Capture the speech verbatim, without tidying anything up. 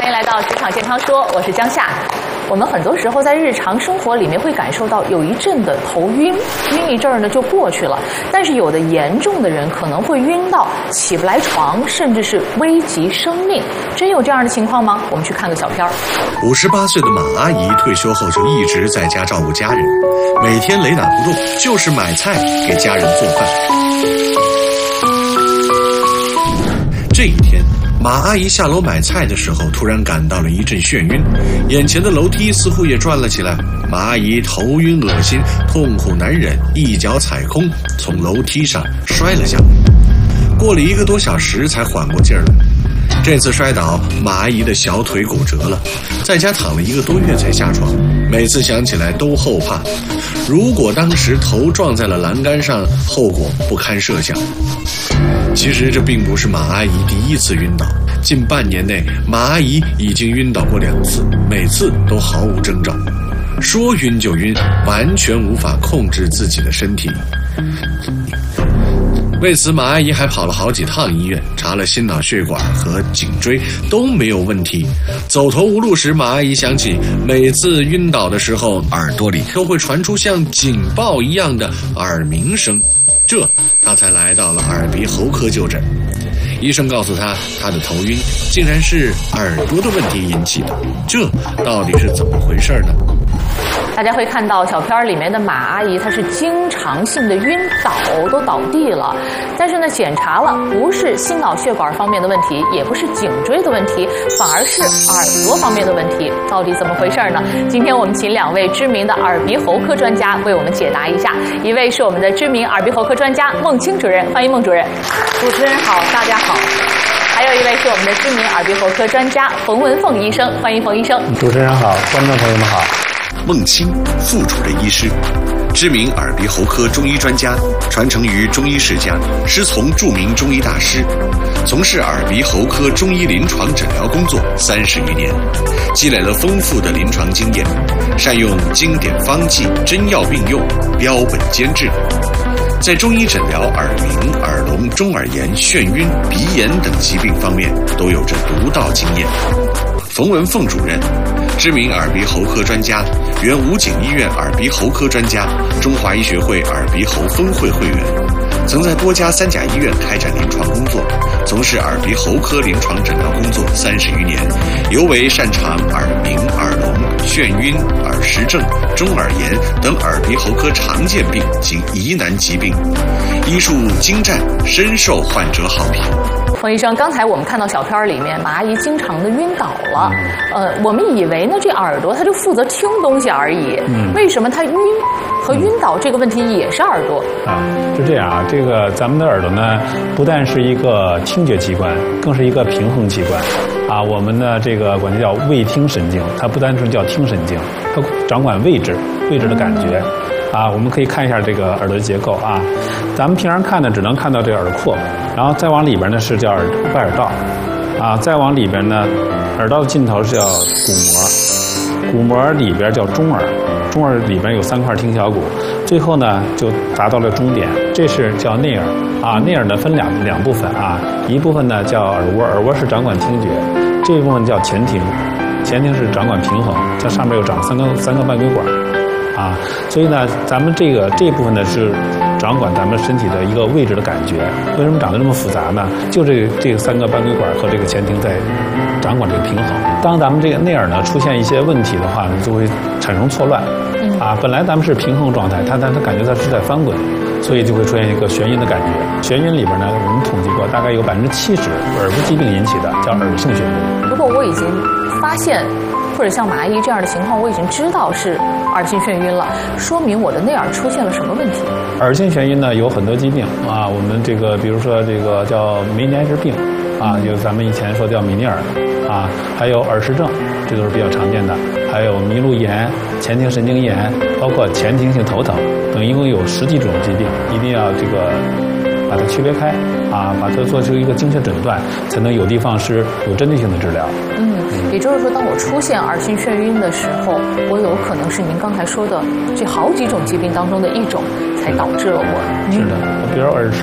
迎来到职场健康说，我是江夏。我们很多时候在日常生活里面会感受到有一阵的头晕，晕一阵儿呢就过去了。但是有的严重的人可能会晕到起不来床，甚至是危及生命。真有这样的情况吗？我们去看个小片儿。 五十八岁的马阿姨退休后就一直在家照顾家人，每天雷打不动就是买菜给家人做饭。这一天，马阿姨下楼买菜的时候，突然感到了一阵眩晕，眼前的楼梯似乎也转了起来。马阿姨头晕恶心，痛苦难忍，一脚踩空，从楼梯上摔了下来。过了一个多小时才缓过劲儿来。这次摔倒，马阿姨的小腿骨折了，在家躺了一个多月才下床。每次想起来都后怕，如果当时头撞在了栏杆上，后果不堪设想。其实这并不是马阿姨第一次晕倒，近半年内马阿姨已经晕倒过两次，每次都毫无征兆。说晕就晕，完全无法控制自己的身体。为此，马阿姨还跑了好几趟医院，查了心脑血管和颈椎，都没有问题。走投无路时，马阿姨想起每次晕倒的时候，耳朵里都会传出像警报一样的耳鸣声，这她才来到了耳鼻喉科就诊。医生告诉她，她的头晕竟然是耳朵的问题引起的，这到底是怎么回事呢？ 大家会看到小片里面的马阿姨，她是经常性的晕倒，都倒地了。但是呢，检查了不是心脑血管方面的问题，也不是颈椎的问题，反而是耳朵方面的问题。到底怎么回事呢？今天我们请两位知名的耳鼻喉科专家为我们解答一下。一位是我们的知名耳鼻喉科专家孟青主任，欢迎孟主任。 主持人好，大家好。 还有一位是我们的知名耳鼻喉科专家冯文凤医生，欢迎冯医生。 主持人好，观众朋友们好。 孟青，副主任医师，知名耳鼻喉科中医专家，传承于中医世家，师从著名中医大师，从事耳鼻喉科中医临床诊疗工作三十余年，积累了丰富的临床经验，善用经典方剂，真药并用，标本兼治。在中医诊疗耳鸣、耳聋、中耳炎、眩晕、鼻炎等疾病方面都有着独到经验。冯文凤主任，知名耳鼻喉科专家，原武警医院耳鼻喉科专家，中华医学会耳鼻喉分会会员，曾在多家三甲医院开展临床工作，从事耳鼻喉科临床诊疗工作三十余年，尤为擅长耳鸣、耳聋、眩晕、耳石症、中耳炎等耳鼻喉科常见病及疑难疾病，医术精湛，深受患者好评。 冯医生，刚才我们看到小片里面，马阿姨经常的晕倒了。呃，我们以为呢，这耳朵它就负责听东西而已。嗯，为什么它晕和晕倒这个问题也是耳朵？ 啊，是这样啊。这个咱们的耳朵呢，不但是一个听觉器官，更是一个平衡器官。啊，我们呢这个管它叫味听神经，它不单纯叫听神经，它掌管位置、位置的感觉。啊，我们可以看一下这个耳朵的结构啊。咱们平常看呢，只能看到这个耳廓，然后再往里边呢是叫耳外耳道，啊，再往里边呢，耳道的尽头是叫鼓膜，鼓膜里边叫中耳，中耳里边有三块听小骨，最后呢就达到了终点，这是叫内耳啊。内耳呢分两两部分啊，一部分呢叫耳蜗，耳蜗是掌管听觉，这一部分叫前庭，前庭是掌管平衡，它上面有长三个三个半规管。啊，所以呢，咱们这个这一部分呢是掌管咱们身体的一个位置的感觉。为什么长得这么复杂呢？就这个这个三个半规管和这个前庭在掌管这个平衡。当咱们这个内耳呢出现一些问题的话呢，就会产生错乱。啊，本来咱们是平衡状态，它但它感觉它是在翻滚，所以就会出现一个眩晕的感觉。眩晕里边呢，我们统计过，大概有百分之七十耳部疾病引起的叫耳性眩晕。 如果我已经发现，或者像马阿姨这样的情况，我已经知道是耳性眩晕了，说明我的内耳出现了什么问题？ 耳性眩晕呢有很多疾病啊，我们这个比如说这个叫梅尼埃氏病啊，就咱们以前说叫米尼尔啊，还有耳石症，这都是比较常见的，还有麋鹿炎、前庭神经炎，包括前庭性头疼等，一共有十几种疾病，一定要这个把它区别开啊，把它做出一个精确诊断，才能有的放矢、有针对性的治疗。 嗯，也就是说，当我出现耳性眩晕的时候，我有可能是您刚才说的这好几种疾病当中的一种，才导致了我。 是的，比如耳